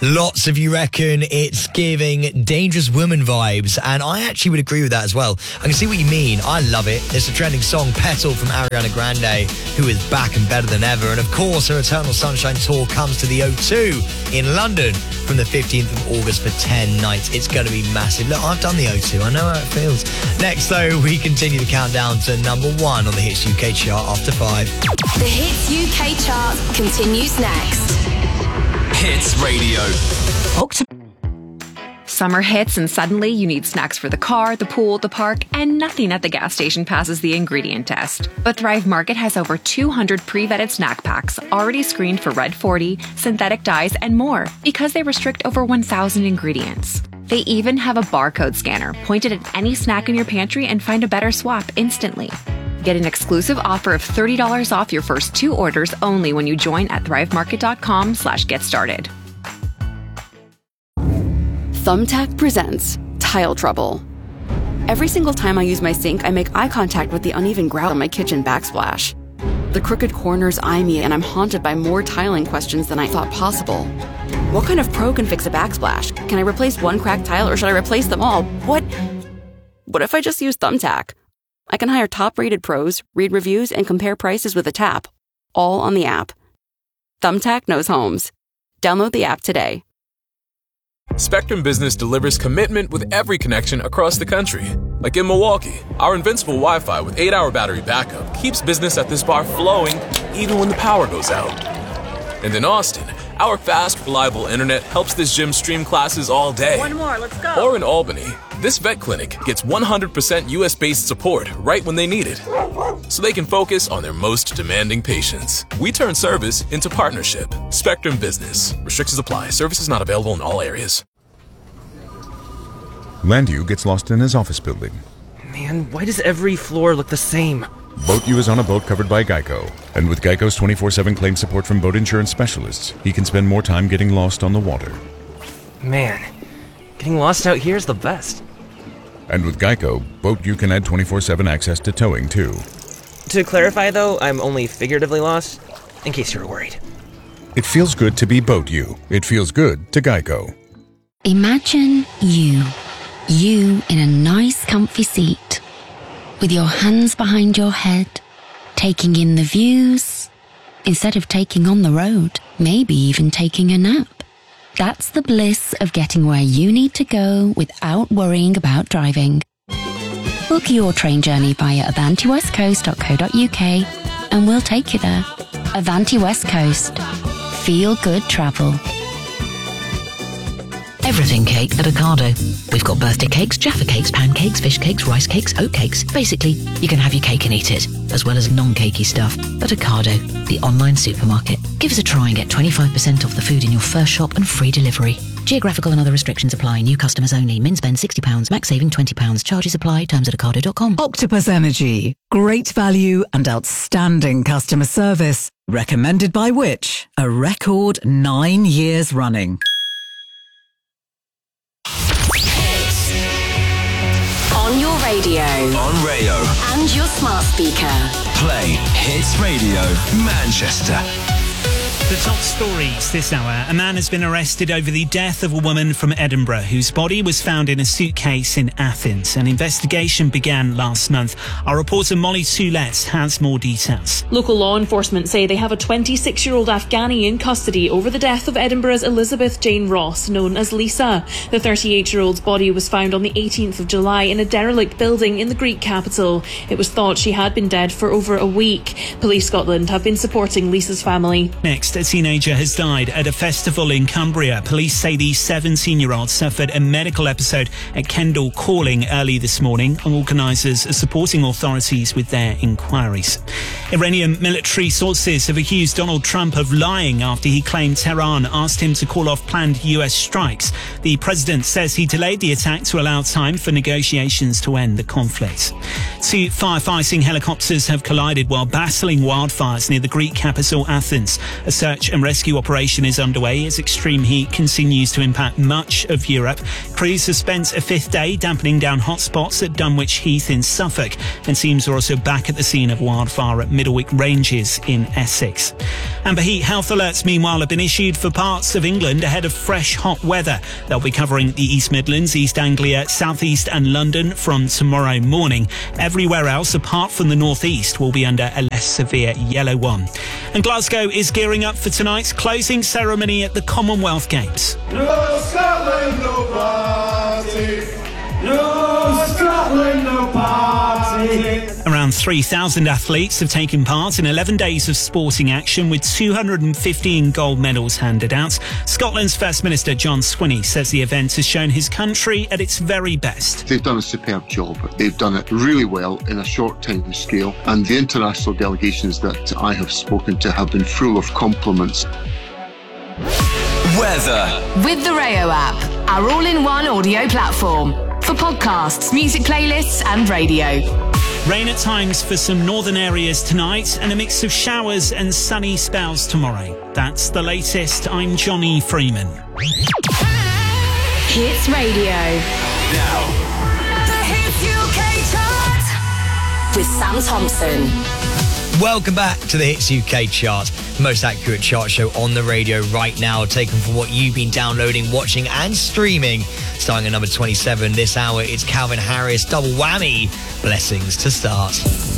Lots of you reckon it's giving Dangerous Woman vibes, and I actually would agree with that as well. I can see what you mean. I love it. It's a trending song, Petal, from Ariana Grande, who is back and better than ever. And of course, her Eternal Sunshine tour comes to the O2 in London from the 15th of August for 10 nights. It's going to be massive. Look, I've done the O2. I know how it feels. Next, though, we continue the countdown to number 1 on the Hits UK chart after 5. The Hits UK chart continues next. Hits Radio. Summer hits and suddenly you need snacks for the car, the pool, the park, and nothing at the gas station passes the ingredient test. But Thrive Market has over 200 pre-vetted snack packs already screened for Red 40, synthetic dyes, and more because they restrict over 1,000 ingredients. They even have a barcode scanner pointed at any snack in your pantry and find a better swap instantly. Get an exclusive offer of $30 off your first 2 orders only when you join at thrivemarket.com/getstarted. Thumbtack presents Tile Trouble. Every single time I use my sink, I make eye contact with the uneven grout on my kitchen backsplash. The crooked corners eye me, and I'm haunted by more tiling questions than I thought possible. What kind of pro can fix a backsplash? Can I replace one cracked tile, or should I replace them all? What if I just use Thumbtack? I can hire top-rated pros, read reviews, and compare prices with a tap, all on the app. Thumbtack knows homes. Download the app today. Spectrum Business delivers commitment with every connection across the country. Like in Milwaukee, our invincible Wi-Fi with 8-hour battery backup keeps business at this bar flowing even when the power goes out. And in Austin, our fast, reliable internet helps this gym stream classes all day. One more, let's go. Or in Albany, this vet clinic gets 100% US-based support right when they need it, so they can focus on their most demanding patients. We turn service into partnership. Spectrum Business. Restrictions apply. Services not available in all areas. Landu gets lost in his office building. Man, why does every floor look the same? BoatU is on a boat covered by Geico, and with Geico's 24/7 claim support from boat insurance specialists, he can spend more time getting lost on the water. Man, getting lost out here is the best. And with Geico, BoatU can add 24/7 access to towing, too. To clarify, though, I'm only figuratively lost, in case you were worried. It feels good to be BoatU. It feels good to Geico. Imagine you in a nice comfy seat, with your hands behind your head, taking in the views, instead of taking on the road, maybe even taking a nap. That's the bliss of getting where you need to go without worrying about driving. Book your train journey via avantiwestcoast.co.uk and we'll take you there. Avanti West Coast. Feel good travel. Everything cake at Ocado. We've got birthday cakes, Jaffa cakes, pancakes, fish cakes, rice cakes, oat cakes. Basically, you can have your cake and eat it, as well as non-cakey stuff. At Ocado, the online supermarket. Give us a try and get 25% off the food in your first shop and free delivery. Geographical and other restrictions apply. New customers only. Min spend £60. Max saving £20. Charges apply. Terms at ocado.com. Octopus Energy. Great value and outstanding customer service. Recommended by which? A record 9 years running. On your radio. On Rayo. And your smart speaker. Play Hits Radio Manchester. The top stories this hour. A man has been arrested over the death of a woman from Edinburgh whose body was found in a suitcase in Athens. An investigation began last month. Our reporter Molly Soulette has more details. Local law enforcement say they have a 26-year-old Afghani in custody over the death of Edinburgh's Elizabeth Jane Ross, known as Lisa. The 38-year-old's body was found on the 18th of July in a derelict building in the Greek capital. It was thought she had been dead for over a week. Police Scotland have been supporting Lisa's family. Next, a teenager has died at a festival in Cumbria. Police say the 17-year-old suffered a medical episode at Kendall Calling early this morning. Organisers are supporting authorities with their inquiries. Iranian military sources have accused Donald Trump of lying after he claimed Tehran asked him to call off planned US strikes. The president says he delayed the attack to allow time for negotiations to end the conflict. 2 firefighting helicopters have collided while battling wildfires near the Greek capital Athens. A search search and rescue operation is underway as extreme heat continues to impact much of Europe. Crews have spent a fifth day dampening down hotspots at Dunwich Heath in Suffolk, and teams are also back at the scene of wildfire at Middlewick Ranges in Essex. Amber heat health alerts, meanwhile, have been issued for parts of England ahead of fresh hot weather. They'll be covering the East Midlands, East Anglia, South East and London from tomorrow morning. Everywhere else, apart from the North East, will be under a less severe yellow one. And Glasgow is gearing up for tonight's closing ceremony at the Commonwealth Games. No Scotland, no party. No Scotland, no party. Around 3,000 athletes have taken part in 11 days of sporting action, with 215 gold medals handed out. Scotland's First Minister John Swinney says the event has shown his country at its very best. They've done a superb job. They've done it really well in a short time scale, and the international delegations that I have spoken to have been full of compliments. Weather. With the Rayo app, our all-in-one audio platform for podcasts, music playlists and radio. Rain at times for some northern areas tonight and a mix of showers and sunny spells tomorrow. That's the latest. I'm Johnny Freeman. Hits Radio. Now. The Hits UK chart with Sam Thompson. Welcome back to the Hits UK chart, most accurate chart show on the radio right now, taken from what you've been downloading, watching and streaming. Starting at number 27 this hour, it's Calvin Harris, Double Whammy, Blessings to start.